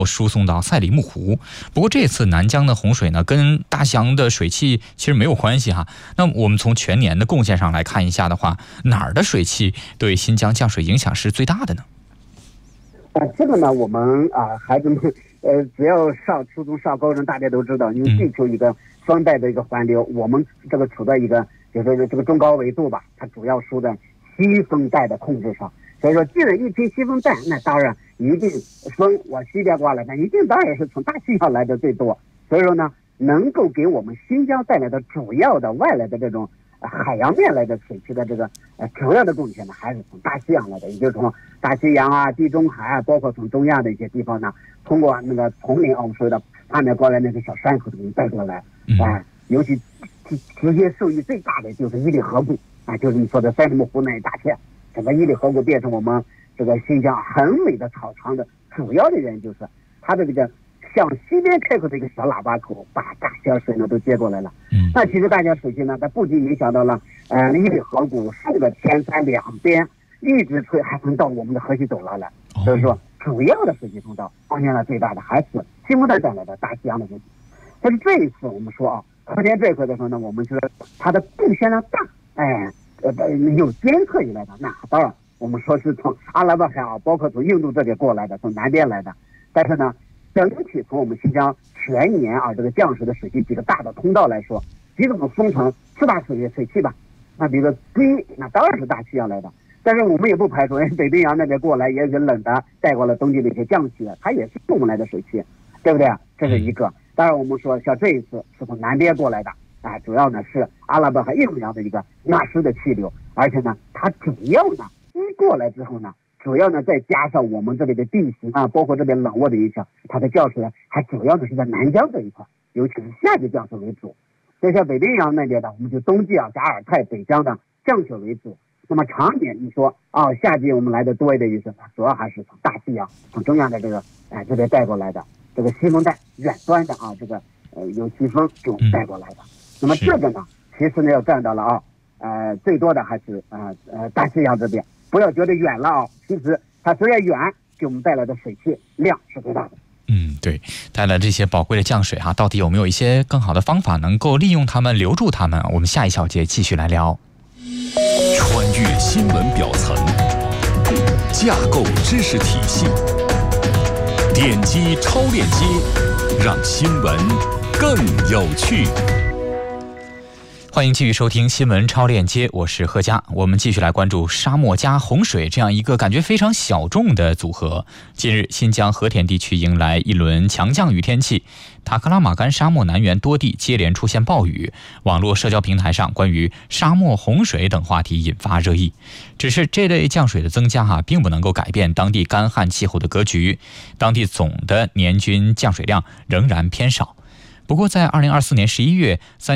输送到赛里木湖。不过这次南江的洪水呢，跟大西洋的水汽其实没有关系哈。那我们从全年的贡献上来看一下的话，哪儿的水汽对新疆降水影响是最大的呢？ 这个呢，我们孩子们只要上初中上高中，大家都知道，因为地球一个双带的一个环流，我们这个处在一个就是这个中高纬度吧，它主要输在西风带的控制上。所以说，既然一提西风带，那当然一定风往西边刮来，那一定当然是从大西洋来的最多。所以说呢，能够给我们新疆带来的主要的外来的这种海洋面来的水汽的这个主要的贡献呢，还是从大西洋来的，也就是从大西洋啊、地中海啊，包括从中亚的一些地方呢，通过那个丛林我们说的下面过来那个小山口给你带过来尤其直接受益最大的就是伊犁河谷就是你说的赛里木湖那一大片，整个伊犁河谷变成我们这个新疆很美的草场的主要的原因，就是它的这个向西边开口的一个小喇叭口，把大西洋水呢都接过来了。那其实大家水汽呢，它不仅影响到了伊犁河谷顺着天山两边一直吹，还能到我们的河西走廊来。所以说，主要的水汽通道贡献了最大的还是西风带带来的大西洋的水汽。但是这一次我们说和田这一块的时候呢，我们觉得它的贡献量大，有监测以来的，那当然我们说是从阿拉伯海包括从印度这边过来的，从南边来的。但是呢，整体从我们新疆全年这个降水的水汽几个大的通道来说，几种分成四大水汽吧。那比如说第一，那当然是大西洋来的，但是我们也不排除北冰洋那边过来也是冷的，带过了冬季的一些降雪，它也是我们来的水汽，对不对？这是一个。当然我们说像这一次是从南边过来的主要呢是阿拉伯海印度洋的一个纳湿的气流，而且呢它主要呢一过来之后呢，主要呢再加上我们这里的地形包括这边冷沃的影响，它的降水还主要的是在南疆这一块，尤其是夏季降水为主。就像北冰洋那边的，我们就冬季加尔泰北疆的降雪为主。那么常年你说夏季我们来的多一点意思，主要还是从大西洋从中央的这个这边带过来的这个西风带远端的这个有西风就带过来的。那么这个呢，其实呢要占到了最多的还是大西洋这边。不要觉得远了其实它虽然远，给我们带来的水汽量是最大的。 对，带来这些宝贵的降水到底有没有一些更好的方法能够利用它们、留住它们？我们下一小节继续来聊。 穿越新闻表层，架构知识体系，点击超链接，让新闻更有趣。 欢迎继续收听新闻超链接，我是贺佳。我们继续来关注沙漠加洪水这样一个感觉非常小众的组合。近日，新疆和田地区迎来一轮强降雨天气，塔克拉玛干沙漠南缘多地接连出现暴雨，网络社交平台上关于沙漠洪水等话题引发热议。只是这类降水的增加并不能够改变当地干旱气候的格局，当地总的年均降水量仍然偏少。不过在2024年11月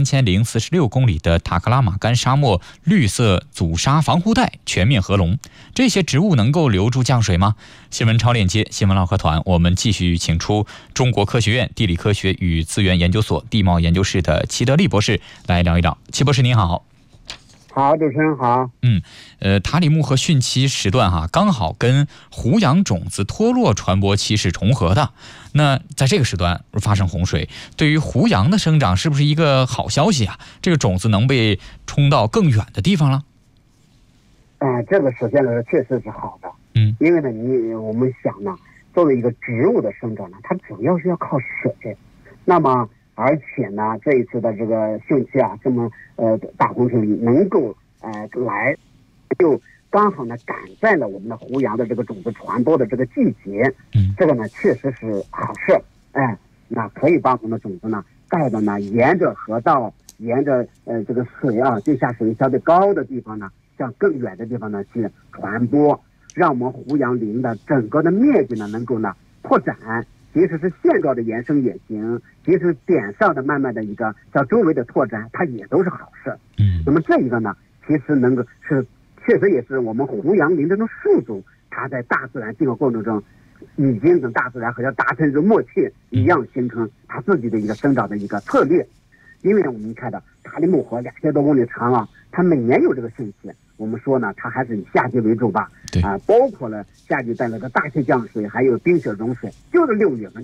，3046公里的塔克拉玛干沙漠绿色阻沙防护带全面合龙，这些植物能够留住降水吗？新闻超链接新闻唠嗑团，我们继续请出中国科学院地理科学与资源研究所地貌研究室的齐德利博士来聊一聊。齐博士您好。 好，主持人好。 塔里木和汛期时段刚好跟胡杨种子脱落传播期是重合的。那在这个时段发生洪水，对于胡杨的生长是不是一个好消息这个种子能被冲到更远的地方了？ 这个首先来说确实是好的。因为呢，我们想呢，作为一个植物的生长呢，它主要是要靠水。那么而且呢，这一次的这个汛期这么大洪水能够来，就刚好呢赶在了我们的胡杨的这个种子传播的这个季节。这个呢确实是好事。那可以把我们的种子呢带的呢沿着河道，沿着这个水地下水相对高的地方呢，向更远的地方呢去传播，让我们胡杨林的整个的面积呢能够呢扩展。即使是线状的延伸也行，即使点上的慢慢的一个向周围的拓展，它也都是好事。那么这一个呢，其实能够是确实也是我们胡杨林这种树种，它在大自然进化过程中，已经跟大自然好像达成一个默契一样，形成它自己的一个生长的一个策略。因为我们看到塔里木河2000多公里长它每年有这个汛期， 我们说呢，它还是以夏季为主吧。 对包括了夏季带来的大雪降水，还有冰雪融水，就是6月份